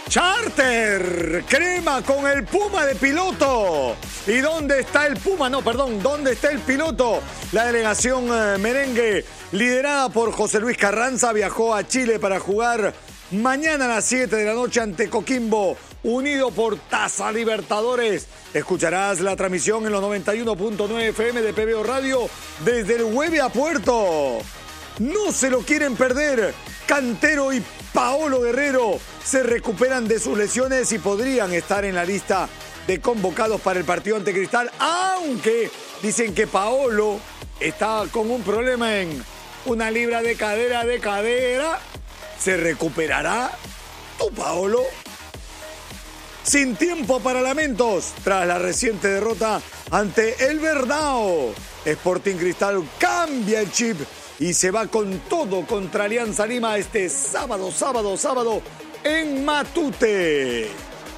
Charter, crema con el Puma de piloto. ¿Y dónde está el Puma? No, perdón, ¿dónde está el piloto? La delegación merengue, liderada por José Luis Carranza, viajó a Chile para jugar mañana a las 7 de la noche ante Coquimbo, unido por Taza Libertadores. Escucharás la transmisión en los 91.9 FM de PBO Radio desde el Hueve a Puerto. No se lo quieren perder. Cantero y Paolo Guerrero se recuperan de sus lesiones y podrían estar en la lista de convocados para el partido ante Cristal, aunque dicen que Paolo está con un problema en una libra de cadera. ¿Se recuperará tu Paolo? Sin tiempo para lamentos, tras la reciente derrota ante el Verdao, Sporting Cristal cambia el chip y se va con todo contra Alianza Lima este sábado en Matute.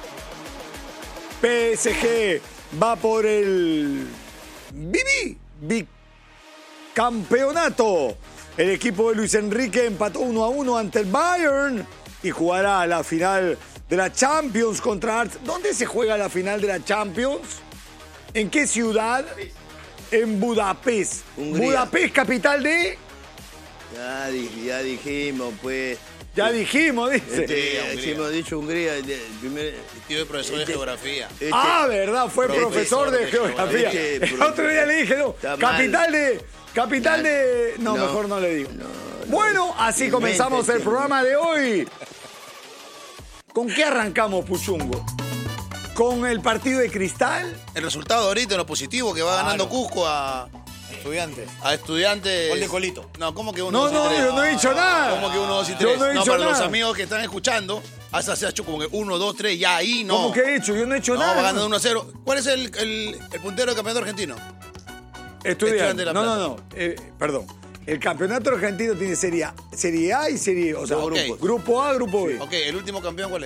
PSG va por el bicampeonato. El equipo de Luis Enrique empató 1-1 ante el Bayern y jugará la final de la Champions contra Arts. ¿Dónde se juega la final de la Champions? ¿En qué ciudad? En Budapest. Hungría. Budapest, capital de... Ya dijimos, pues. Ya dijimos, dice. Hemos dicho Hungría. El Tío de profesor de geografía. ¿Verdad? Fue profesor de geografía. El otro día le dije, no, capital de... No, mejor no le digo. Bueno, así comenzamos el programa de hoy. ¿Con qué arrancamos, Puchungo? ¿Con el partido de Cristal? El resultado ahorita en lo positivo, que va ganando Cusco a Estudiantes. Gol de Colito. No, ¿cómo que 1, 2 y 3? Yo no he dicho nada. ¿Cómo que 1, 2 y 3? Yo no he dicho para nada. los amigos que están escuchando, hasta se ha hecho como que 1, 2, 3, ya ahí no. ¿Cómo que he hecho? Yo no he hecho nada. No, va ganando 1-0. ¿Cuál es el puntero del campeonato argentino? Estudiantes de La Plata. No. Perdón. El campeonato argentino tiene Serie A y Serie... O sea, Ok. Grupo A, Grupo B. Ok, ¿el último campeón cuál es?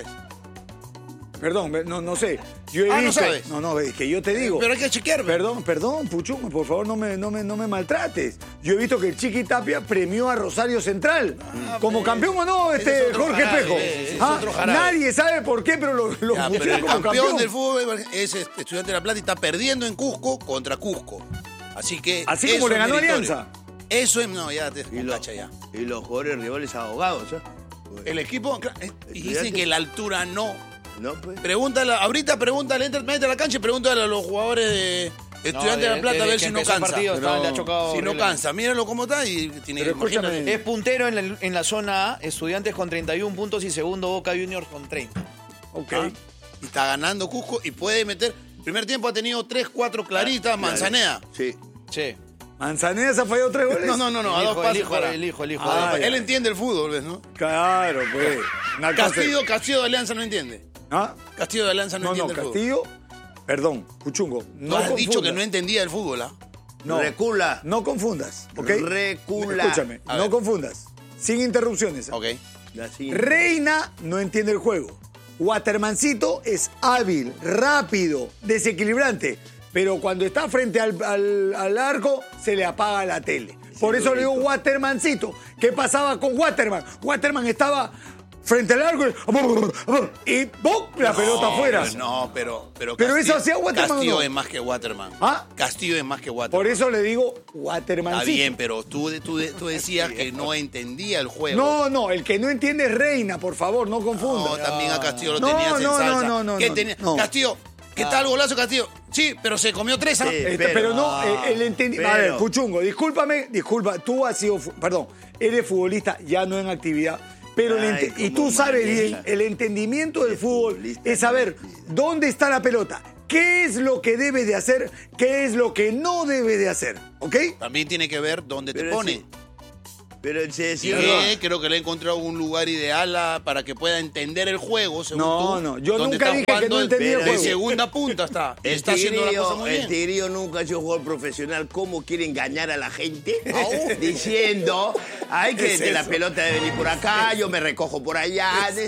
Perdón, no sé. Yo he ¿no visto... sabes? No, es que yo te digo. Pero hay que chequear. Perdón, Puchungo, por favor, no me maltrates. Yo he visto que el Chiqui Tapia premió a Rosario Central. ¿Como campeón o no, Ese es otro Jorge jarabe, Pejo? ese es otro jarabe. Nadie sabe por qué, pero lo Ya, pero pusieron el como campeón del fútbol es Estudiante de La Plata y está perdiendo en Cusco contra Cusco. Así que. Así eso como le es ganó meritorio. Alianza. Eso es. No, ya te Y los, cacha ya. y los jugadores rivales ahogados, ¿eh? El equipo. Y dicen que la altura no. No, pues. Pregúntale, mete a la cancha y pregúntale a los jugadores de Estudiantes de La Plata a ver si no cansa. Le ha chocado Si no horrible. cansa, míralo cómo está y tiene Pero imagínate. escúchame. Es puntero en la zona A, Estudiantes con 31 puntos y segundo Boca Juniors con 30. Ok. Y está ganando Cusco y puede meter. Primer tiempo ha tenido 3, 4 claritas, Manzanea. Sí. Sí. ¿Manzanera se ha fallado 3 goles? No, a dos pases para. El hijo. Ah, Él entiende el fútbol, ¿ves, no? Claro, pues. Castillo de Alianza no entiende. ¿Ah? Castillo de Alianza no No, entiende el fútbol. Castillo. Perdón, Puchungo. Tú No has dicho confundas. que no entendía el fútbol, ¿ah? No. Recula. No confundas, ¿ok? Recula. Escúchame, A no ver. confundas. Sin interrupciones. Ok. Así. Reina no entiende el juego. Watermancito es hábil, rápido, desequilibrante. Pero cuando está frente al arco, se le apaga la tele. Por eso le digo Watermancito. ¿Qué pasaba con Waterman? Waterman estaba frente al arco y ¡pum! La pelota afuera. Pero Pero eso hacía Waterman, Castillo ¿o no? es más que Waterman. ¿Ah? Castillo es más que Waterman. Por eso le digo Watermancito. Está bien, pero tú decías que no entendía el juego. No, el que no entiende es Reina, por favor, no confunda. No, también a Castillo lo No, tenías en no, salsa. no, ¿Qué no, tenía? no. Castillo, ¿qué tal golazo Castillo? Sí, pero se comió 3, ¿ah? Sí. Pero no, el entendimiento. A ver, Puchungo, disculpa, tú has sido, eres futbolista ya no en actividad, pero y tú cómo sabes maneja. bien, el entendimiento del fútbol futbolista es saber dónde está la pelota, qué es lo que debe de hacer, qué es lo que no debe de hacer, ¿ok? También tiene que ver dónde te Pero pone. sí. Pero el Y sencillo. creo que le he encontrado un lugar ideal para que pueda entender el juego, según No, tú. no, yo donde nunca está dije que jugando no entendía el de juego. segunda punta está. Y está haciendo la cosa muy El bien. Tigrillo nunca ha sido jugador profesional. ¿Cómo quiere engañar a la gente? Diciendo, ay, que la pelota debe venir por acá, yo me recojo por allá.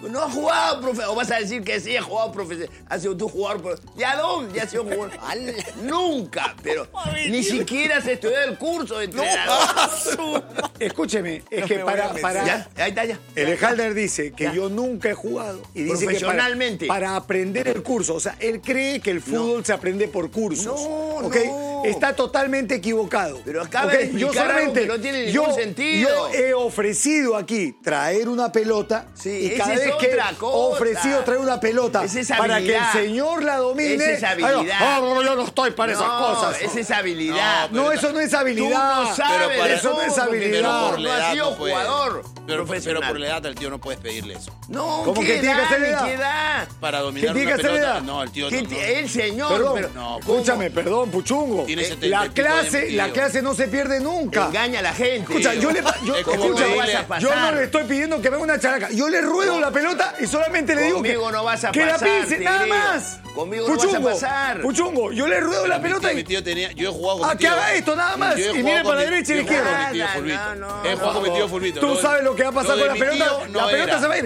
No ha jugado, profe. O vas a decir que sí ha jugado profesional. Ha sido tú jugador. ¿Ya dónde? Ya ha sido jugador. Nunca, pero ni siquiera has estudiado el curso de entrenador. Escúcheme, es que para Ya, ahí está, ya. el Ejalder dice que yo nunca he jugado y dice que Profesionalmente. para aprender el curso, o sea, él cree que el fútbol se aprende por cursos. No, ¿ok? no. Está totalmente equivocado. Pero acaba ¿ok? de explicar algo que no tiene ningún sentido. Yo he ofrecido aquí traer una pelota Sí, y esa cada es vez que he otra cosa. ofrecido traer una pelota Esa es para que el habilidad. señor la domine. Esa es habilidad. Yo no estoy para esas cosas. Esa es habilidad. No, eso no es habilidad. Tú no sabes Pero para- de eso no es fútbol, habilidad. porque por la no edad has sido no puede. jugador Pero profesional. por la edad al tío no puedes pedirle eso. No, ¿Cómo que tiene que ser ni edad? qué edad? Para dominar ¿Qué tiene una que hacer pelota. edad? No, el tío ¿Qué no. El señor, Perdón, pero no, escúchame, perdón, Puchungo. Tiene 70 La y pico de clase, metido. la clase no se pierde nunca. engaña a la gente. Escucha, yo Es como escucha, pedirle- vas a yo no pasar. le estoy pidiendo que me haga una characa. Yo le ruedo la pelota y solamente le digo que, Conmigo no vas a que pasar, la pise, te nada digo. más. Conmigo no vas a pasar. Puchungo, yo le ruedo la pelota Mi y tío tenía, yo he jugado con mi que tío. haga esto nada más. Yo he Y jugado mire con para la mi- derecha y la yo he jugado izquierda. con mi tío Nada, Fulvito. no, He jugado con mi tío Fulvito. Tú sabes lo que va a pasar Lo con de la mi pelota. tío no La pelota era. se va a ir.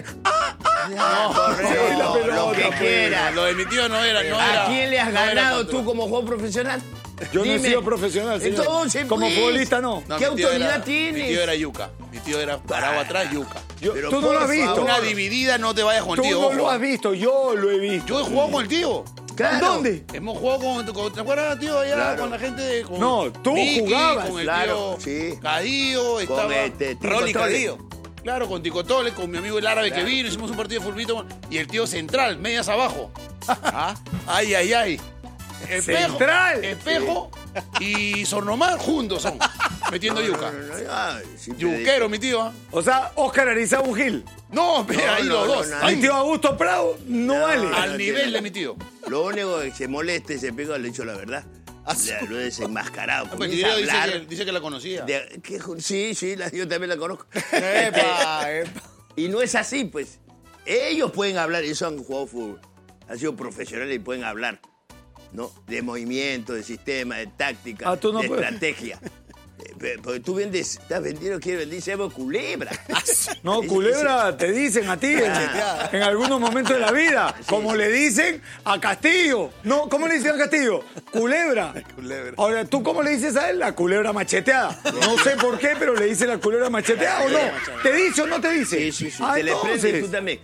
Correcto, la pelota, lo que pues. quieras. Lo de mi tío no era. ¿A quién le has no era ganado control. tú como jugador profesional? Yo no he Dime. sido profesional, señor. Entonces, Como pues, futbolista no. No, ¿Qué mi tío autoridad era- tienes? Mi tío era yuca. Mi tío era parado atrás, yuca. Pero Tú no por lo has visto. favor. Una dividida no te vayas con Tú el tío. no ojo. lo has visto, yo lo he visto. Yo he jugado con el tío. Claro. ¿Dónde? Hemos jugado ¿te acuerdas, tío, allá Claro. con la gente de... Con No, tú Vicky, jugabas. con el Claro, tío sí. Cadío, estaba... Tico Rolly Tole. Cadío. Claro, con Ticotole, con mi amigo el árabe que vino, hicimos un partido de fulbito y el tío central, medias abajo. ¿Ah? Ay, ay, ay. Central. Espejo y Sornomar juntos son, metiendo yuca. Ay, sí te Yuquero, mi tío. ¿Ah? O sea, Oscar Arizabun Gil. No, pero ahí no, los no, dos. no. El tío Augusto Prado no vale. Al nivel de mi tío. Lo único que se moleste y se pega, le he dicho la verdad. Lo he desenmascarado. Pues Comienza a Tigre hablar dice que la conocía. Sí, yo también la conozco. Epa, epa. Y no es así, pues. Ellos pueden hablar, ellos han jugado fútbol, han sido profesionales y pueden hablar, ¿no? De movimiento, de sistema, de táctica, Tú no de puedes. estrategia. Porque tú vendes, estás vendiendo, quieres vender, se llama culebra. No, culebra te dicen a ti en algunos momentos de la vida. Como le dicen a Castillo. No, ¿cómo le dicen a Castillo? Culebra. Culebra. Ahora, ¿tú cómo le dices a él? La culebra macheteada. No sé por qué, pero le dice la culebra macheteada o no. ¿Te dice o no te dice? Sí. Ah, Te le prendes entonces. tú también.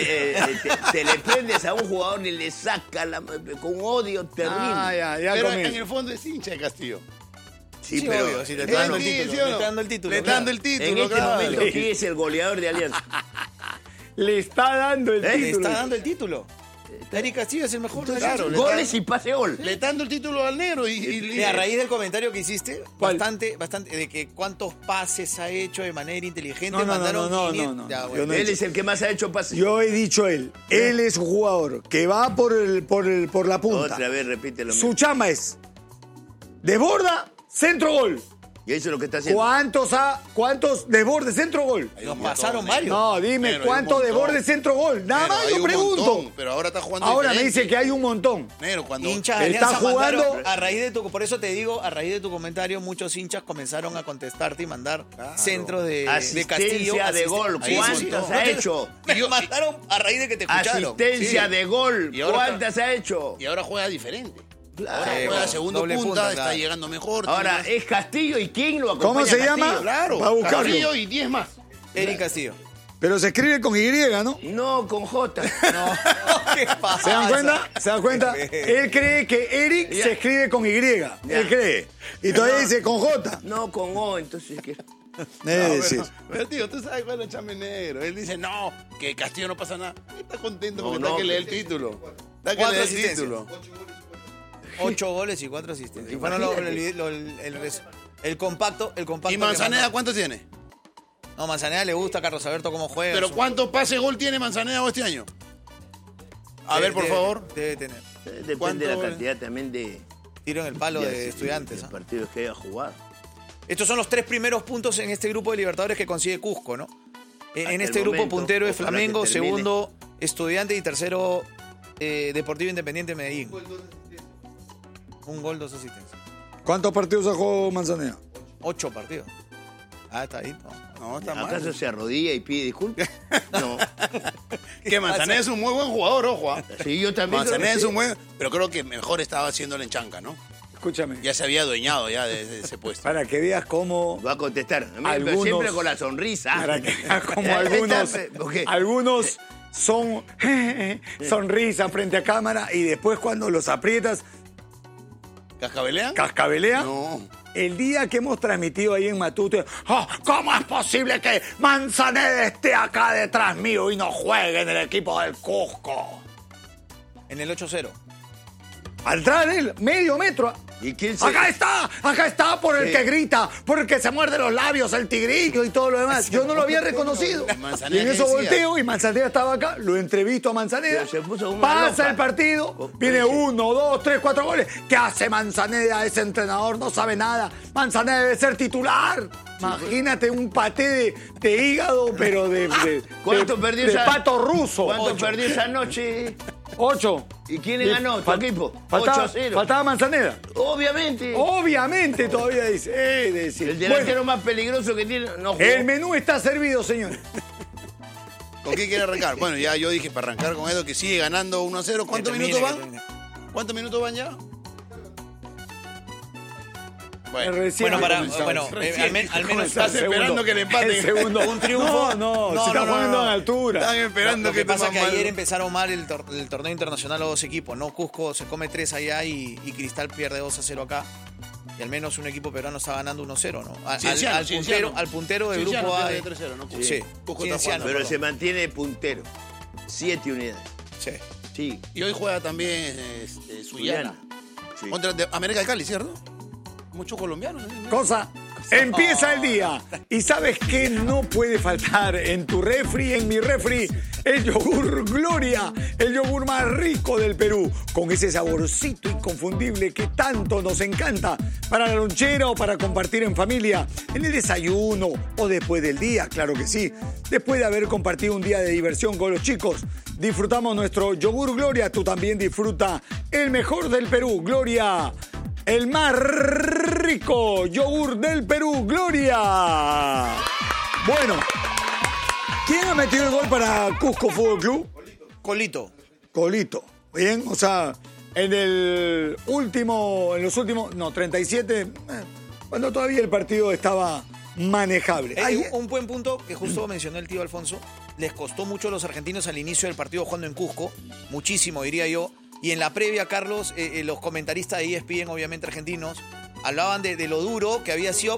Te le prendes a un jugador y le sacas con odio terrible. Ah, ya Pero comienza. en el fondo es hincha de Castillo. Sí, Sí, pero obvio, si te está dando el Sí, título. ¿sí o no? Le está dando el título. Le está dando el título, en este claro. momento, ¿quién es el goleador de Alianza? Le está dando el ¿Eh? Le título. está dando el título. Eric Castillo es el mejor. Claro, le Goles y pase gol. Le está dando el título al negro Y a raíz del comentario que hiciste, ¿Cuál? bastante, de que cuántos pases ha hecho de manera inteligente, No, mandaron no, 500. Ya, yo bueno. no he Él dicho. es el que más ha hecho pases. Yo he dicho él es un jugador que va por la punta. Otra vez repítelo. Su chamba es desborda, centro gol. Y eso es lo que está haciendo. ¿Cuántos desbordes, centro gol? Nos pasaron varios. No, dime, Pero hay ¿cuántos un montón. desbordes, centro gol? Nada Pero más hay yo un pregunto. montón, pero ahora está jugando Ahora me diferente. dice que hay un montón. Negro, cuando... Hinchas de Está Alianza jugando- mandaron, a raíz de tu, por eso te digo, a raíz de tu comentario, muchos hinchas comenzaron a contestarte y mandar centros de Castillo. Asistencia de gol. Ahí ¿Cuántas sí, ha hecho? Me Yo- mandaron a raíz de que te escucharon. Asistencia Sí. de gol. Y ahora ¿Cuántas ha hecho? Y ahora juega diferente. Claro. Ahora juega segundo doble punta, punta, está claro. llegando mejor. Ahora, tiene es Castillo y quién lo acompaña. ¿Cómo se Castillo? llama? Claro, Va a buscarlo. Castillo y 10 más. Eric Castillo. Pero se escribe con Y, ¿no? No, con J. No, ¿qué pasa? ¿Se dan cuenta? ¿Se dan cuenta? Él cree que Eric se escribe con Y. Él cree. Y todavía dice con J. No, con O, entonces ¿qué? Pero tío, tú sabes cuál es el chame negro. Él dice, no, que Castillo no pasa nada. Está contento porque No, está que no. lee el título. Está que 4 lee el asistencias. título. 8 goles y 4 asistencias. Y fueron el compacto. ¿Y Manzaneda cuántos tiene? No, Manzaneda le gusta a Carlos Alberto cómo juega. ¿Pero cuántos pases gol tiene Manzaneda este año? A ver, por favor. Debe tener. Depende ¿Cuánto? de la cantidad también de Tiro en el palo de estudiantes. de ¿ah? partidos que haya jugado. Estos son los 3 primeros puntos en este grupo de Libertadores que consigue Cusco, ¿no? En Hasta este el grupo momento, puntero es ojalá que Flamengo, termine. segundo Estudiante y tercero Deportivo Independiente Medellín. Un gol, 2 asistencias. ¿Cuántos partidos ha jugado Manzanera? 8 partidos. Ah, está ahí. No. No, está ¿Acaso mal. se arrodilla y pide disculpas? No. ¿Qué que Manzaneda es un muy buen jugador, ojo. Sí, yo también. Manzaneda es un buen... Pero creo que mejor estaba haciéndolo en Chanca, ¿no? Escúchame. Ya se había adueñado ya de ese puesto. Para que veas cómo... Va a contestar. Algunos- Siempre con la sonrisa. Para que veas cómo algunos son sonrisa frente a cámara y después cuando los aprietas, ¿Cascabelean? cascabelean. No. El día que hemos transmitido ahí en Matute, ¿cómo es posible que Manzaneda esté acá detrás mío y no juegue en el equipo del Cusco? En el 8-0. Atrás de él, medio metro. ¿Y quién se... Acá está por el Sí. que grita, por el que se muerde los labios, el tigrillo y todo lo demás. Yo no lo había reconocido. Manzaneda Y en eso decía. volteo y Manzaneda estaba acá, lo entrevisto a Manzaneda. Pero se puso una Pasa loca. el partido, Oh, viene pero 1, 2, 3, 4 goles. ¿Qué hace Manzaneda? Ese entrenador no sabe nada. Manzaneda debe ser titular. Imagínate un paté de hígado, pero ¿Cuánto perdió de esa- pato ruso. ¿Cuánto perdió esa noche? 8. ¿Y quién ganó tu equipo? Faltaba 8-0. faltaba Manzaneda. Obviamente. Obviamente todavía dice. Decir. El delantero más peligroso que tiene no jugó. El menú está servido, señores. ¿Con qué quiere arrancar? Bueno, ya yo dije para arrancar con Edo que sigue ganando 1-0. ¿Cuántos minutos van? ¿Cuántos minutos van ya? Recién Bueno, comenzamos. al menos Estás esperando que le empaten. El segundo. Un triunfo. No, se está jugando en altura. Están esperando Lo que pasa es que toman ayer mal. empezaron mal el torneo internacional los dos equipos, ¿no? Cusco se come 3 allá y Cristal pierde 2-0 acá. Y al menos un equipo peruano está ganando 1-0, ¿no? Cienciano. Al puntero del Cienciano grupo A. pierde 3-0, ¿no? Sí, Cusco está Cienciano, jugando. Pero perdón. se mantiene puntero. 7 unidades. Sí. Sí. Y hoy juega también Sullana. Sí. Contra América de Cali, ¿cierto? Muchos colombianos. Cosa. Empieza el día. ¿Y sabes qué no puede faltar en tu refri, en mi refri? El yogur Gloria, el yogur más rico del Perú, con ese saborcito inconfundible que tanto nos encanta para la lonchera o para compartir en familia, en el desayuno o después del día, claro que sí. Después de haber compartido un día de diversión con los chicos, disfrutamos nuestro yogur Gloria. Tú también disfruta el mejor del Perú, Gloria. El más rico yogur del Perú, Gloria. Bueno, ¿quién ha metido el gol para Cusco Fútbol Club? Colito. Colito. Bien, o sea, en los últimos, 37, cuando todavía el partido estaba manejable. Ay, Un buen punto que justo mencionó el tío Alfonso. Les costó mucho a los argentinos al inicio del partido jugando en Cusco. Muchísimo, diría yo. Y en la previa, Carlos, los comentaristas de ESPN, obviamente argentinos, hablaban de lo duro que había sido...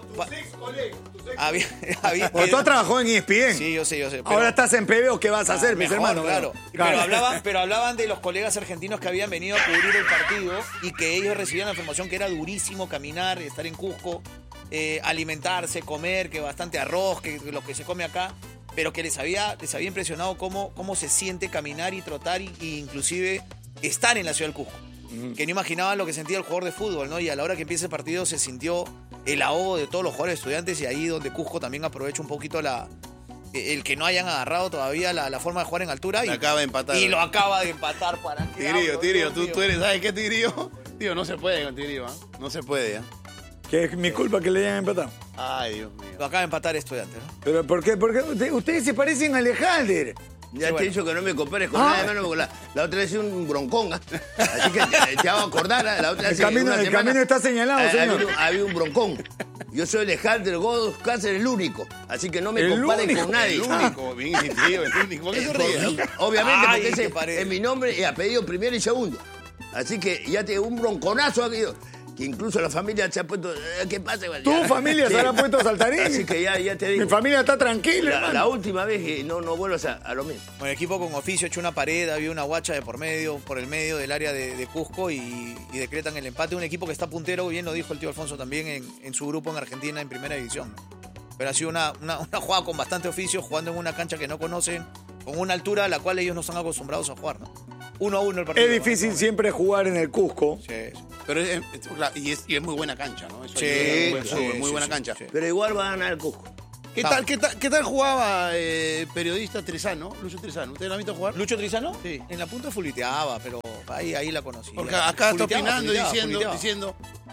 Pues tú has trabajado en ESPN. Sí, yo sé. pero- Ahora estás en PBO, ¿qué vas a hacer, mis Mejor, hermanos? claro. Pero hablaban de los colegas argentinos que habían venido a cubrir el partido y que ellos recibían la información que era durísimo caminar, estar en Cusco, alimentarse, comer, que bastante arroz, que lo que se come acá, pero que les había impresionado cómo se siente caminar y trotar y inclusive estar en la ciudad del Cusco. Que no imaginaban lo que sentía el jugador de fútbol, ¿no? Y a la hora que empieza el partido se sintió el ahogo de todos los jugadores estudiantes y ahí donde Cusco también aprovecha un poquito el que no hayan agarrado todavía la forma de jugar en altura. Lo acaba de empatar. Y lo acaba de empatar para que... Tigrillo, tú eres, ¿sabes qué, Tigrillo? Tío, no se puede con Tigrillo, ¿ah? No se puede, ¿ya? Que es mi culpa que le hayan empatado. Ay, Dios mío. Lo acaba de empatar estudiantes, ¿no? ¿Pero por qué? Porque ustedes se parecen a Alejandro. Ya te he dicho que no me compares con Ah. nada, hermano, porque la otra vez hice un broncón. ¿Ah? Así que te hago acordar. La otra vez, El camino- una el semana, camino está señalado, señor. Había un broncón. Yo soy Alejandro Godos Cáceres, el único. Así que no me El comparen único, con nadie. El único, bien instintivo, el único. ¿Por qué se ríe? Obviamente, Ay, porque qué ese pared. es mi nombre y apellido primero y segundo. Así que ya te un bronconazo aquello. Que incluso la familia se ha puesto. ¿Qué pasa? Tu familia se habrá puesto saltarín. Así que ya te digo. Mi familia está tranquila, La hermano. última vez que no vuelvas a lo mismo. Bueno, el equipo con oficio echó una pared, había una guacha por el medio del área de Cusco y decretan el empate. Un equipo que está puntero, bien lo dijo el tío Alfonso también en su grupo en Argentina en primera división. Pero ha sido una jugada con bastante oficio, jugando en una cancha que no conocen, con una altura a la cual ellos no están acostumbrados a jugar, ¿no? 1-1 el partido. Es difícil siempre jugar en el Cusco. Sí, sí. Pero claro, y es muy buena cancha, ¿no? Eso Sí, ayuda, sí, muy sí, buena sí, cancha. sí. Pero igual va a ganar el Cusco. ¿Qué tal jugaba periodista Trezano, Lucho Trezano? ¿Usted lo ha visto jugar? ¿Lucho Trizano? Sí. En la punta fuliteaba, pero ahí la conocí. Porque acá está Fuliteaba, opinando, fuliteaba. diciendo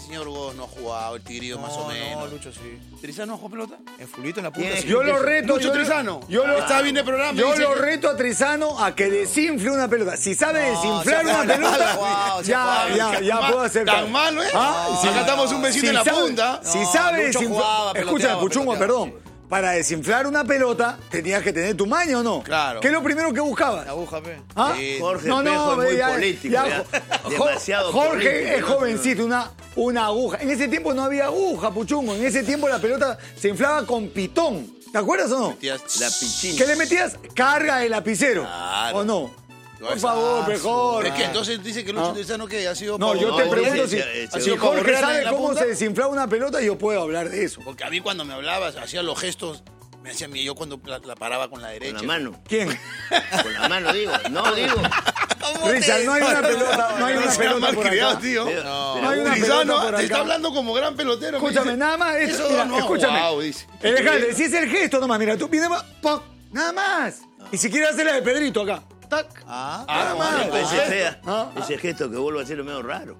señor Goz no ha jugado, el Tigrillo más o menos. No, Lucho sí. ¿Trizano jugó pelota? En fulbito en la punta. ¿Quién? Sí. Yo lo reto. Lucho Trizano. Está bien de programa. Yo dice lo que- reto a Trizano a que desinfle una pelota. Si sabe desinflar se una apaga, pelota, Juan, se ya apaga. puedo hacer. Tan malo, ¿eh? Ah, Acá estamos un besito si en la sabe- punta. Si No, sabe Lucho desinflar. jugaba, Escúchame, peloteaba, Puchungo, peloteaba, perdón. Para desinflar una pelota, tenías que tener tu maña, ¿o no? Claro. ¿Qué es lo primero que buscabas? La aguja, pe. ¿Ah? Sí. Jorge Espejo es muy político, ya. Demasiado Jorge político, es ¿no? jovencito, una aguja. En ese tiempo no había aguja, Puchungo. En ese tiempo la pelota se inflaba con pitón. ¿Te acuerdas o no? Metías- La pichín. ¿Qué le metías? Carga de lapicero. Claro. ¿O no? Por Esa- favor, mejor. Es que entonces dice que Lucho Trizano que ha sido... No, para yo te borrar- pregunto si, ha si sido para Jorge borrar sabe en la cómo punta. se desinflaba una pelota, yo puedo hablar de eso. Porque a mí cuando me hablabas, hacía los gestos, me hacía yo cuando la paraba con la derecha. Con la mano. ¿Quién? Con la mano, digo. No, digo. Richard, no hay una pelota, no hay una Seas pelota por malcriado, acá. tío. Pero- No hay una Trizano pelota por te está acá. hablando como gran pelotero. me Escúchame, dice, nada más. Eso Mira, no, escúchame. wow, dice. Alejandro, si es el gesto nomás, mira, tú vienes, ¡poc! Nada más. Y si quieres hacer la de Pedrito acá. ¡Tac! Nada más. Pero Ah. ese gesto que vuelvo a hacer es medio raro.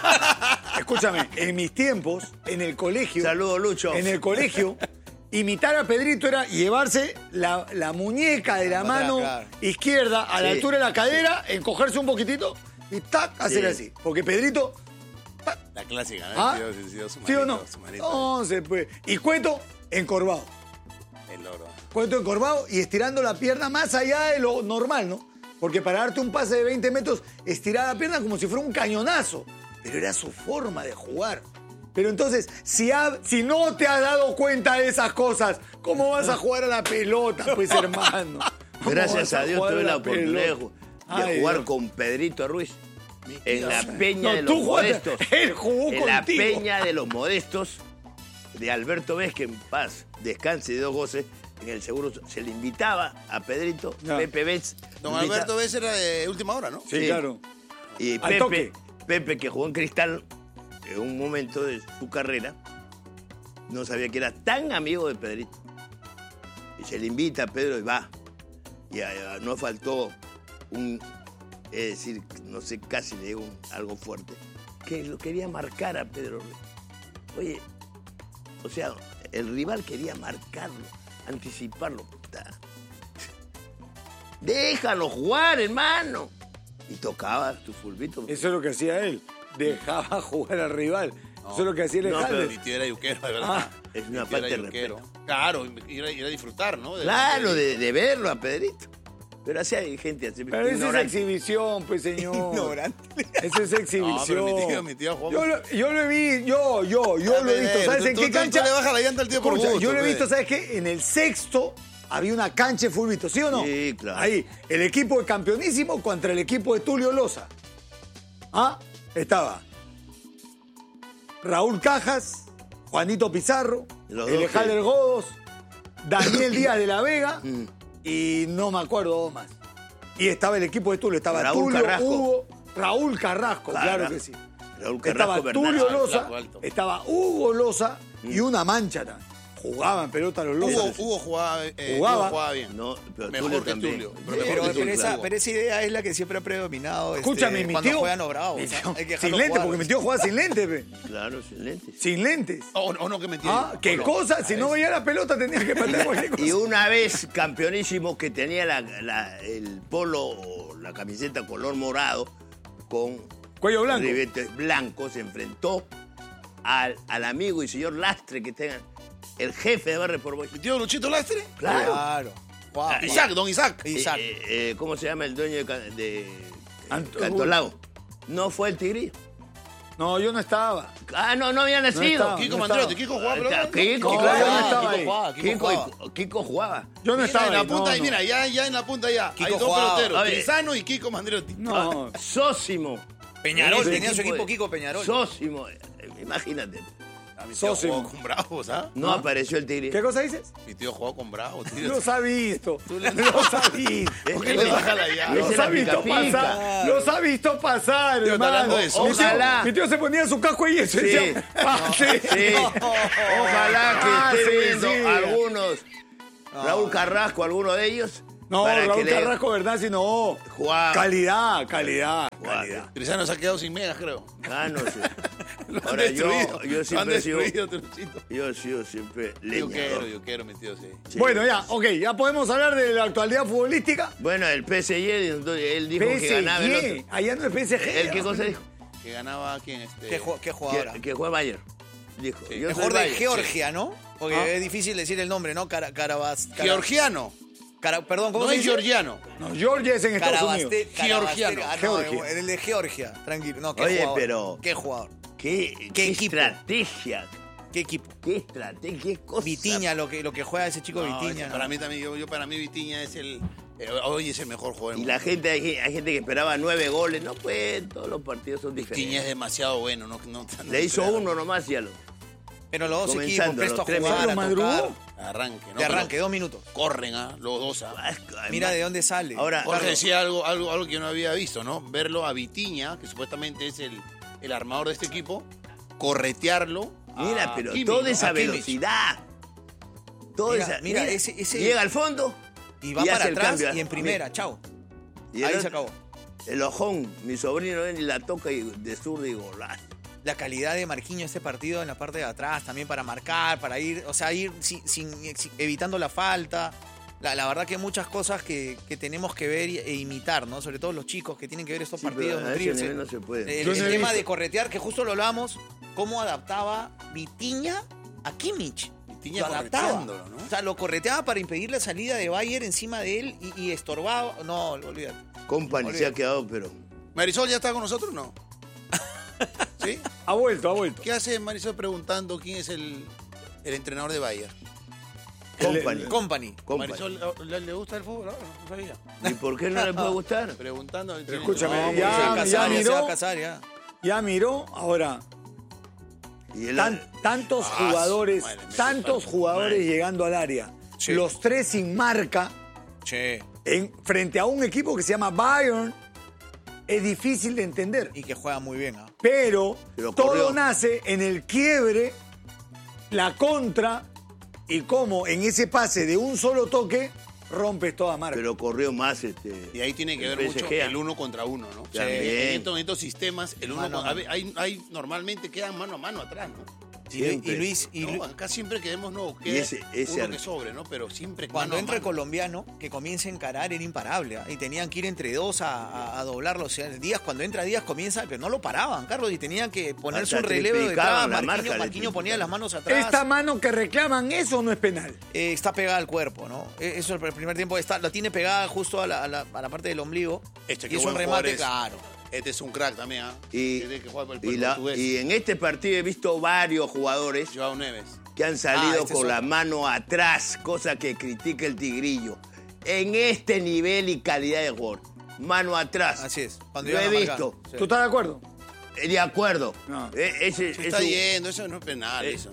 Escúchame, en mis tiempos, en el colegio. Saludos, Lucho. En el colegio, imitar a Pedrito era llevarse la muñeca de la Para mano atrás, izquierda a la Sí. altura de la cadera, encogerse un poquitito y ¡tac! Hacer Sí. así. Porque Pedrito. La clásica, ¿no? ¿Ah? Su ¿Sí o manito, no? su manito. No se puede. Y Cueto encorvado. El loro. Cueto encorvado y estirando la pierna más allá de lo normal, ¿no? Porque para darte un pase de 20 metros, estirar la pierna como si fuera un cañonazo. Pero era su forma de jugar. Pero entonces, si no te has dado cuenta de esas cosas, ¿cómo vas a jugar a la pelota, pues, hermano? ¿Cómo Gracias vas a Dios jugar tuve la pelota? oportunidad de Ay, jugar Dios. con Pedrito Ruiz en la peña No, de los tú jugaste, modestos. él jugó En la contigo. peña de los modestos de Alberto Vez, que en paz descanse y Dios goce. En el seguro se le invitaba a Pedrito, No. Pepe Vez. Don Alberto Vez era de última hora, ¿no? Sí, Sí. claro. Y Al toque. Pepe, que jugó en Cristal en un momento de su carrera, no sabía que era tan amigo de Pedrito. Y se le invita a Pedro y va. Y no faltó es decir, no sé, casi le digo algo fuerte, que lo quería marcar a Pedro. Oye, o sea, el rival quería marcarlo, anticiparlo. Puta. Déjalo jugar, hermano. Y tocaba tu fulbito. Eso es lo que hacía él. Dejaba jugar al rival. Eso es lo que hacía No, Alejandro. pero Mi tío era yuquero, de verdad. Ah, es una Mi tío falta era de yuquero. respeto. Claro, ir a disfrutar, ¿no? Claro, de verlo a Pedrito. Pero así hay gente así. pero esa es ignorante. exhibición, pues, señor. Ignorante. Esa es exhibición. No, pero mi tío jugó- Yo lo he visto, yo lo he visto. ¿Sabes en qué cancha? Tú le bajas la llanta al tío por Escucha, gusto. yo lo he pe. visto, ¿sabes qué? En el sexto había una cancha de fulbito, ¿sí o no? Sí, claro. Ahí, el equipo de campeonísimo contra el equipo de Tulio Loza. ¿Ah? Estaba Raúl Cajas, Juanito Pizarro, Los dos Alejandro que- Godos, Daniel Díaz de la Vega Mm. y no me acuerdo dos más. Y estaba el equipo de Tulio, estaba Raúl Tulio, Carrasco. Hugo, Raúl Carrasco, claro Carrasco. que sí. Raúl Estaba Carrasco Tulio Bernal. Loza, Flaco alto. estaba Hugo Loza y una mancha también. Jugaban pelota los Lozas. Hugo jugaba, Jugaba. Hugo jugaba bien. No, pero Mejor Tulio que también. Tulio. Sí, Pero mejor Pero, que pero Tulio. esa, pero esa idea es la que siempre ha predominado. Escúchame, mi cuando tío. juegan Bravo. mi o sea, tío, hay que sin dejarlo lentes, jugar. porque mi tío jugaba sin lentes, pe. Claro, sin lentes. Sin lentes. O no, que me tiene. Ah, qué cosa, si no veía la pelota tenía que patear cualquier cosa. Y una vez campeonísimo que tenía el polo o la camiseta color morado con Cuello blanco. ribetes blancos, se enfrentó al amigo y señor Lastre que tengan el jefe de Barrio por Boy. ¿Mi tío Luchito Lastre? Claro. Claro. Guau. Isaac, don Isaac. Isaac. ¿Cómo se llama el dueño de Anto- Cantolao? No fue el Tigrillo. No, yo no estaba. Ah, no había nacido. estaba. Kiko no Mandriotti. estaba. Kiko jugaba pelota. Kiko, No, claro. yo no estaba ahí. Kiko jugaba. Yo no Mira, estaba en la ahí, punta, no, no. mira, ya en la punta ya. Kiko Hay dos jugaba. peloteros, A ver. Trizano y Kiko Mandriotti. No. Sósimo. Peñarol, Ese tenía su equipo equipo de- Kiko Peñarol. Sósimo. Imagínate. A mi tío Sósimo. jugó con Bravos, ¿ah? No apareció el Tigrillo. ¿Qué cosa dices? Mi tío jugó con Bravos, tío. Los ha visto. le- Los ha visto. ¿Por qué le baja la llave? Los ha visto pasar. Los ha visto pasar, Tío, está hablando hermano. de eso. Mi tío- Ojalá. Mi tío se ponía su casco y eso. y Sí. decía, "Pase". Sí. Ojalá que Ah, esté sí, viendo sí. algunos. Raúl Carrasco, alguno de ellos. No, para Raúl que le- Carrasco, ¿verdad? Si no. Jugaba. Calidad. Jugaba. Trizano se ha quedado sin megas, creo. Ah, no sé. Lo han Ahora, destruido. yo Lo han siempre he sido- destruido, Trucito. Yo he sido siempre leñador. Yo quiero, mi tío, sí. Sí. Bueno, ya, ok, ya podemos hablar de la actualidad futbolística. Bueno, el PSG, él dijo que ganaba el PSG, otro. allá no es PSG. ¿El qué cosa dijo? Que ganaba quién ¿Qué jugadora? Que juega Bayern. Dijo. Sí. Yo El soy jugador de Bayern. Georgia, ¿no? Porque Ah. es difícil decir el nombre, ¿no? Georgiano. Perdón, ¿cómo No se es dice? georgiano. No, Georgia es en Estados Unidos. Georgiano. Georgia. El de Georgia, tranquilo. No, qué Oye, jugador. pero- ¿Qué jugador? ¿Qué equipo? estrategia? ¿Qué equipo? ¿Qué estrategia? ¿Qué cosa? Vitiña, lo que juega ese chico No, Vitiña. ese para mí también, para mí Vitiña es hoy es el mejor jugador. Y la gente, hay gente que esperaba 9 goles. No, pues, todos los partidos son Vitiña es diferentes. demasiado bueno. No Le hizo esperaba. uno nomás y ya lo. Pero los dos equipos, Comenzando, presto a los tres jugar, a minutos. tocar. ¿Madrugó? Arranque, ¿no? De arranque, Pero 2 minutos. corren, los dos. Mira de dónde sale. Ahora, Jorge Carlos, decía algo que yo no había visto, ¿no? Verlo a Vitiña, que supuestamente es el armador de este equipo, corretearlo. mira, a pero Kimmich, toda ¿no? esa A Kimmich. velocidad. Toda Mira, esa. mira, ese- Llega al fondo Y va y para hace el atrás cambio. y en primera, chao. Y el Ahí se otro- acabó. El ojón, mi sobrino él la toca y de zurda y golazo. La calidad de Marquinhos este partido en la parte de atrás también para marcar, para ir, o sea, ir evitando la falta. La verdad que hay muchas cosas que tenemos que ver e imitar, ¿no? Sobre todo los chicos que tienen que ver estos Sí, partidos, pero a ese nutrirse. nivel no se puede. El Yo no he tema visto. de corretear, que justo lo hablábamos, cómo adaptaba Vitiña a Kimmich. Vitiña Lo adaptaba. correteándolo, ¿no? O sea, lo correteaba para impedir la salida de Bayern encima de él y estorbaba. No, olvídate. Company se ha quedado, pero. Marisol ya está con nosotros, ¿no? ¿Sí? Ha vuelto, ha vuelto. ¿Qué hace Marisol preguntando quién es el entrenador de Bayern? Company. Company. Company. Marisol, ¿le gusta el fútbol? No sabía. ¿Y por qué no le puede gustar? Preguntando. Escúchame, No, ya- se va a casar, miró. se va a casar, ya. Ya miró, ahora, Y él, tantos Ah, jugadores, madre mía, tantos falta. jugadores Madre. llegando al área. Sí. Los tres sin marca, Che. frente a un equipo que se llama Bayern, es difícil de entender. Y que juega muy bien, ¿ah? Pero Pero todo corrió. nace en el quiebre, la contra y cómo en ese pase de un solo toque rompes toda marca. pero corrió más Y ahí tiene que el ver mucho PSG. el uno contra uno, ¿no? También. En estos sistemas, el uno Mano a contra mano. hay normalmente quedan mano a mano atrás, ¿no? Siempre. No, acá siempre quedemos, no, Y queda ese uno ar- que sobre, ¿no? Pero siempre Cuando mano a entra el mano. colombiano, que comienza a encarar, era imparable. ¿ah? Y tenían que ir entre dos a doblarlo. O sea, Díaz, cuando entra Díaz, comienza, pero no lo paraban, Carlos, y tenían que ponerse Hasta un relevo detrás. triplicaban la marca, le Marquinhos ponía triplicaban. las manos atrás. Esta mano que reclaman, eso no es penal. Está pegada al cuerpo, ¿no? Eso el primer tiempo la tiene pegada justo a la parte del ombligo. Este, y qué es un buen remate, jugador es. claro. Este es un crack también, ¿ah? Y, Este que juega por el y la- portugués. y en este partido he visto varios jugadores Joao Neves. que han salido este es con la otro. mano atrás, cosa que critica el Tigrillo. En este nivel y calidad de jugador, mano atrás. Así es. Cuando Lo he iban a marcar. visto. Sí. ¿Tú estás de acuerdo? De acuerdo. No. Ese Se es está yendo, eso no es penal, eso.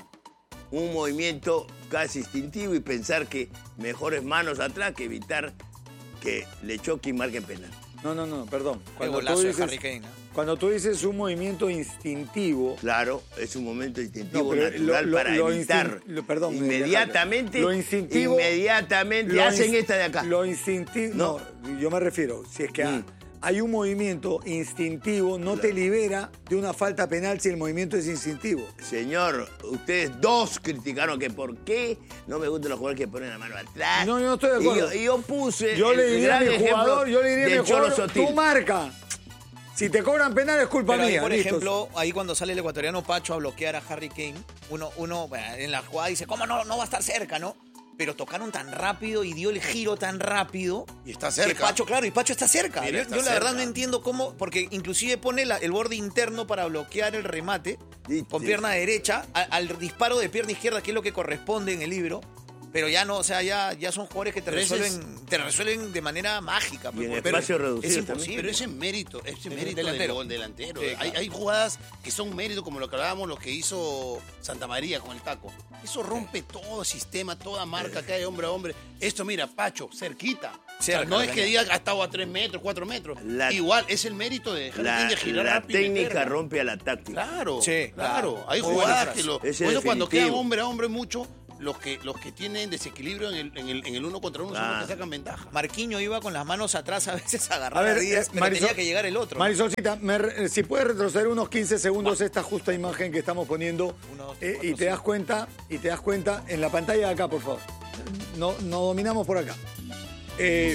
un movimiento casi instintivo y pensar que mejores manos atrás que evitar que le choque y marquen penal. No, perdón. Qué Cuando golazo tú, de dices, Harry Kane, ¿ah? cuando tú dices un movimiento instintivo, Claro, es un momento instintivo No, pero natural lo- para lo evitar. perdón, inmediatamente, lo instintivo- inmediatamente lo hacen ins- esta de acá. Lo instintivo, no, yo me refiero, si es que hay un movimiento instintivo, no te libera de una falta penal si el movimiento es instintivo. Señor, ustedes dos criticaron que por qué no me gustan los jugadores que ponen la mano atrás. No, yo no estoy de acuerdo. Y yo puse Yo le el diría a gran mi ejemplo jugador, del Cholo Sotil. tú marca. Si te cobran penal es culpa Pero ahí, mía. por listo. ejemplo, ahí cuando sale el ecuatoriano Pacho a bloquear a Harry Kane, uno bueno, en la jugada dice, ¿cómo no va a estar cerca, no? Pero tocaron tan rápido y dio el giro tan rápido. Y está Que cerca. Pacho, claro, y Pacho está cerca. Mira, Yo está la verdad cerca. no entiendo cómo, porque inclusive pone el borde interno para bloquear el remate Sí, con sí. pierna derecha al disparo de pierna izquierda, que es lo que corresponde en el libro. Pero ya no, o sea, ya son jugadores que te Pero ese resuelven de manera mágica. Y en pero espacio reducido es también. imposible. Pero ese mérito del delantero. gol delantero. Sí, hay, claro. hay jugadas que son mérito, como lo que hablábamos, lo que hizo Santa María con el taco. Eso rompe todo sistema, toda marca que hay hombre a hombre. Esto, mira, Pacho, cerquita. O sea, Cerca, no es la que caña. diga ha estado a 3 metros, 4 metros. La- Igual, es el mérito de Harry Kane de girar La rápido y técnica meterla. rompe a la táctica. Claro, Sí, claro. claro. Hay Muy buena jugadas frase. que lo. Ese Bueno, cuando definitivo. quedan hombre a hombre mucho, los que tienen desequilibrio en el uno contra uno son los que sacan ventaja. Marquinhos iba con las manos atrás a veces a agarrar A ver, a Díaz, pero Marisol- tenía que llegar el otro. Marisolcita, si puedes retroceder unos 15 segundos esta justa imagen que estamos poniendo 1, 2, 3, 4, y te das cuenta en la pantalla de acá, por favor. No dominamos por acá. El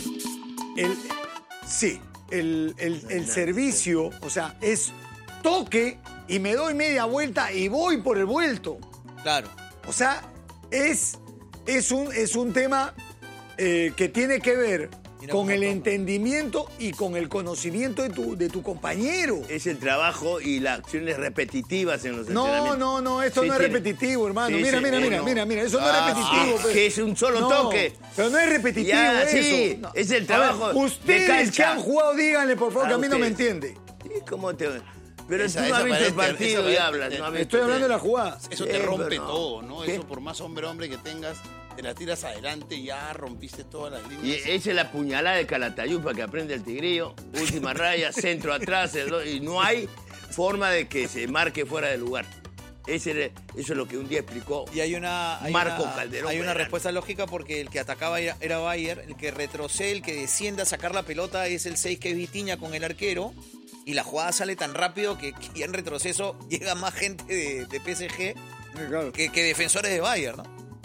servicio, o sea, es toque y me doy media vuelta y voy por el vuelto. Claro. O sea, es un tema que tiene que ver Mira con cómo el toma. entendimiento y con el conocimiento de tu compañero. Es el trabajo y las acciones repetitivas en los entrenamientos. No, esto Sí, no es tiene- repetitivo, hermano. Sí, mira, sí, mira, eso no es repetitivo. pues. que es un solo No, toque. Pero no es repetitivo Ya, eso. sí, No. es el A trabajo ver, de ustedes cancha. que han jugado, díganle, por favor, que a mí no me ustedes. entiende. Sí, ¿cómo te...? Pero Esa- tú no has esa visto el parece- partido esa y parece- hablas. No has visto- Estoy hablando de la jugada. Eso Sí, te rompe pero no. todo, ¿no? ¿Qué? Eso por más hombre que tengas, te la tiras adelante y ya rompiste todas las Y líneas. esa es la puñalada de Calatayud para que aprende el tigrillo. Última raya, centro atrás, y no hay forma de que se marque fuera de lugar. Eso es lo que un día explicó Y hay una Calderón. hay una Verano. respuesta lógica porque el que atacaba era Bayer, el que retrocede, el que desciende a sacar la pelota es el 6 que es Vitinha con el arquero y la jugada sale tan rápido que ya en retroceso llega más gente de PSG Claro. que defensores de Bayer, ¿no?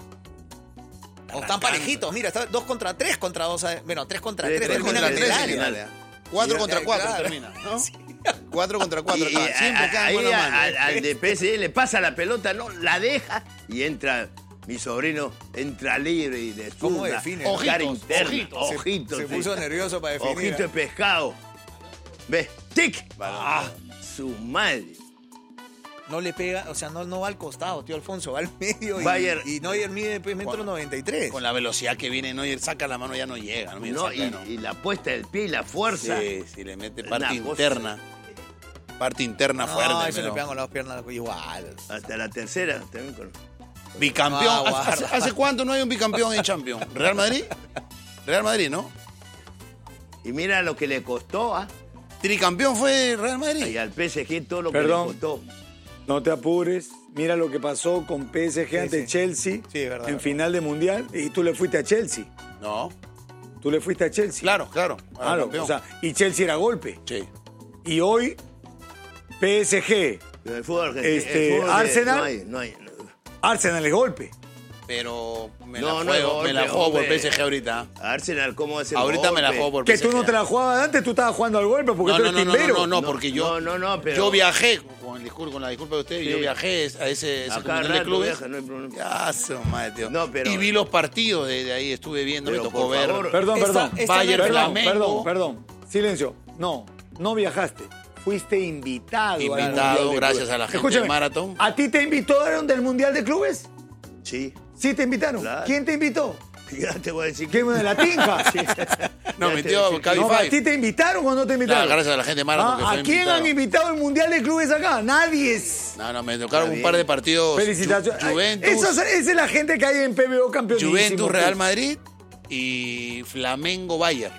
O están parejitos, mira, está 2 contra 3 contra 2, bueno, 3 contra 3, 3 terminan contra en 3 el al área. final. 4 Y- contra 4 claro. termina, ¿no? 4 contra 4 Y, acá. Siempre quedan ahí buena mano. al de PSG le pasa la pelota, no, la deja y entra mi sobrino, entra libre y de ¿Cómo zurda, define? cara Ojitos, interna, ojitos. ojitos. Se sí. puso nervioso para definir. Ojito de pescado. ¿Ves? ¡Tic! Su madre. No le pega, o sea, no va al costado, tío Alfonso, va al medio Bayer- y Neuer mide pues, metro 93. Con la velocidad que viene Neuer, saca la mano, ya no llega. No, mira, No, saca, no. y la puesta del pie y la fuerza. Sí, sí, le mete Una parte cosa- interna. Parte interna No, fuerte. eso pero- le pegan con las dos piernas igual. Hasta la tercera. También con... Bicampeón. No, ¿Hace cuánto no hay un bicampeón en Champions? ¿Real Madrid? Real Madrid, ¿no? Y mira lo que le costó Tricampeón fue Real Madrid. y al PSG todo lo Perdón. que le costó. No te apures. Mira lo que pasó con PSG ante sí. Chelsea Sí, es verdad. en final de Mundial y tú le fuiste a Chelsea. No, Tú le fuiste a Chelsea. claro. Claro, campeón. o sea, y Chelsea era golpe. Sí. Y hoy, PSG, Pero el fútbol argentino. Este, el fútbol de- Arsenal. No hay. Arsenal es golpe. Pero me No, la no es juego, me la golpe, juego por hombre. PSG ahorita. Arsenal, ¿cómo hace el Ahorita me la golpe? juego por Que PSG. tú no te la jugabas antes, tú estabas jugando al golpe porque tú eres timbero. No, porque yo, pero... yo viajé, con la disculpa de ustedes, Sí. yo viajé a ese A cada mundial de rato clubes. viaja, no hay problema. Ya, su madre, tío. No, pero- Y vi los partidos de ahí, estuve viendo, me Pero, tocó por ver. favor. Perdón, perdón. Bayern, Perdón, Flamengo. perdón. Silencio. No viajaste. Fuiste invitado. al Invitado, Mundial de gracias Clubes. a la gente Escúchame, de Marathon. ¿A ti te invitaron del Mundial de Clubes? Sí. Sí, te invitaron. Claro. ¿Quién te invitó? Ya te voy a decir ¿Quién de la tinja? No, Ya te metió decía que- Cabify. No, ¿a ti te invitaron o no te invitaron? Claro, gracias a la gente de Marathon que Ah, fue ¿a quién invitado. han invitado al Mundial de Clubes acá? Nadie es. No, me tocaron Está un par de partidos. Felicitaciones. Juventus, Esa es la gente que hay en PBO campeonísimo. Juventus, pues. Real Madrid y Flamengo, Bayern.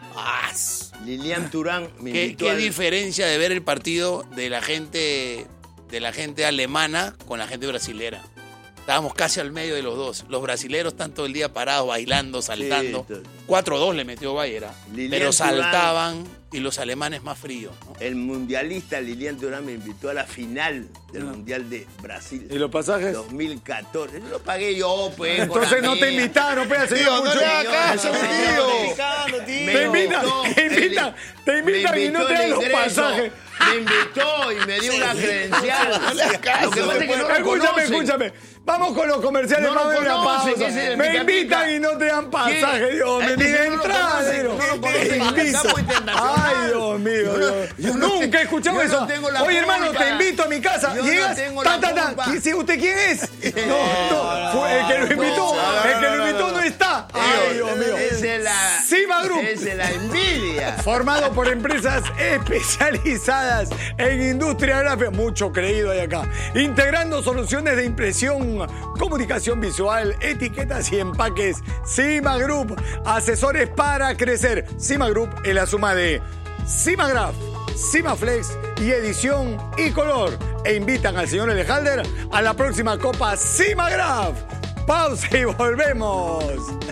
Lilian Turán me ¿Qué invitó al- diferencia de ver el partido de la gente alemana con la gente brasilera? Estábamos casi al medio de los dos. Los brasileros están todo el día parados, bailando, saltando. todo. 4-2 le metió Bayern. Lilian Pero Thuram. saltaban y los alemanes más fríos, ¿no? El mundialista Lilian Turán me invitó a la final del Mundial de Brasil. ¿Y los pasajes? 2014. Lo pagué yo, pues. con Entonces la no te mía. invitaron, pues, señor Tío, no Pucho. le hagas caso, tío. Me Te invitan, invitó, te invitan me y no invitó te dan el los ingreso, pasajes. Me invitó y me dio una credencial. No le hagas caso, Lo que pasa es que no lo conocen. Escúchame. Vamos con los comerciales. No lo vamos a una conocen, pausa. ese es el Me pica invitan pica. y no te dan pasaje, ¿Qué? Dios mío. Este Ni sí no lo entrada, conocen, negro. no lo Te conocen. invito. Campo internacional. Ay, Dios mío. Yo no Nunca he escuchado yo no eso. tengo la Oye, hermano, culpa. te invito a mi casa. Yo no Llegas, tengo la culpa. ¿Sí, ¿Usted quién es? No. Fue el que lo invitó. El que lo invitó no está. Ay, Dios mío. Esa es la, Cima Group. esa es la envidia. Formado por empresas especializadas en industria gráfica, mucho creído hay acá, integrando soluciones de impresión, comunicación visual, etiquetas y empaques. Cima Group, asesores para crecer. Cima Group es la suma de Cimagraph, Cimaflex y edición y color. E invitan al señor Elejalder a la próxima Copa Cimagraph. Pausa y volvemos.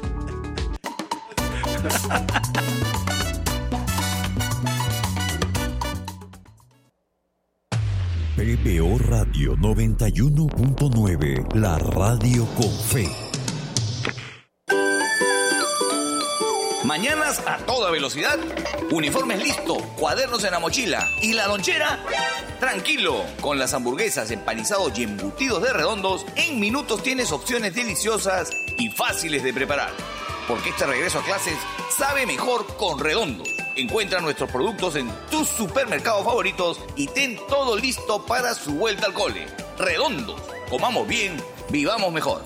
PBO Radio 91.9, la radio con fe. Mañanas a toda velocidad, uniformes listo, cuadernos en la mochila y la lonchera. Tranquilo, con las hamburguesas, empanizados y embutidos de Redondos, en minutos tienes opciones deliciosas y fáciles de preparar. Porque este regreso a clases sabe mejor con Redondos. Encuentra nuestros productos en tus supermercados favoritos y ten todo listo para su vuelta al cole. Redondos, comamos bien, vivamos mejor.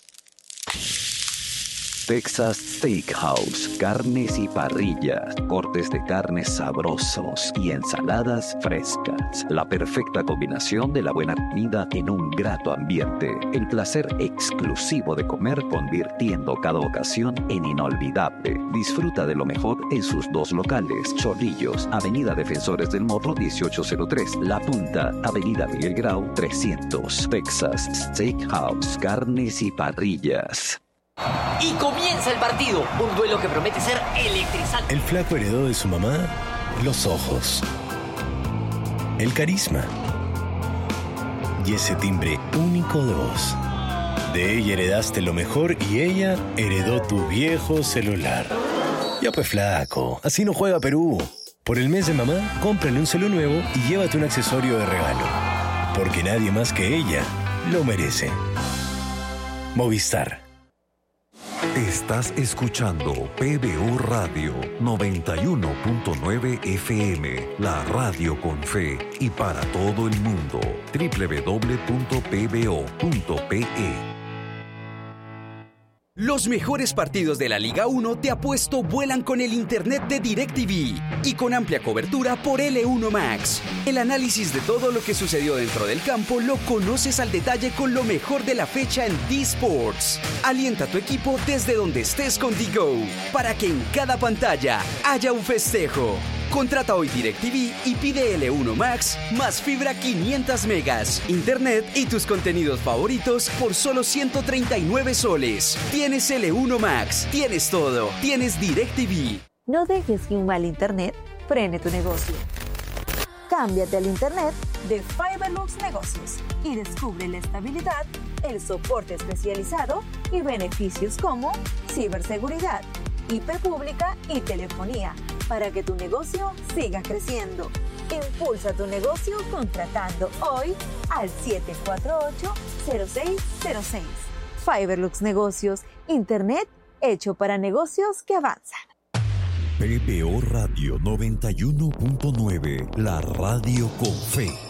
Texas Steakhouse, carnes y parrillas, cortes de carnes sabrosos y ensaladas frescas. La perfecta combinación de la buena comida en un grato ambiente. El placer exclusivo de comer convirtiendo cada ocasión en inolvidable. Disfruta de lo mejor en sus dos locales. Chorrillos, Avenida Defensores del Morro 1803. La Punta, Avenida Miguel Grau 300. Texas Steakhouse, carnes y parrillas. Y comienza el partido, un duelo que promete ser electrizante. El flaco heredó de su mamá los ojos, el carisma y ese timbre único de voz. De ella heredaste lo mejor y ella heredó tu viejo celular. Ya pues flaco, así no juega Perú. Por el mes de mamá, cómprale un celu nuevo y llévate un accesorio de regalo. Porque nadie más que ella lo merece. Movistar. Estás escuchando PBO Radio 91.9 FM, la radio con fe y para todo el mundo. www.pbo.pe. Los mejores partidos de la Liga 1 te apuesto vuelan con el internet de DirecTV y con amplia cobertura por L1 Max. El análisis de todo lo que sucedió dentro del campo lo conoces al detalle con lo mejor de la fecha en D-Sports. Alienta a tu equipo desde donde estés con D-Go para que en cada pantalla haya un festejo. Contrata hoy DirecTV y pide L1 Max más fibra 500 megas, internet y tus contenidos favoritos por solo 139 soles. Tienes L1 Max, tienes todo, tienes DirecTV. No dejes que un mal internet frene tu negocio. Cámbiate al internet de Fiberlux Negocios y descubre la estabilidad, el soporte especializado y beneficios como ciberseguridad, IP pública y telefonía para que tu negocio siga creciendo. Impulsa tu negocio contratando hoy al 748-0606. Fiberlux Negocios, internet hecho para negocios que avanzan. PBO Radio 91.9, la radio con fe.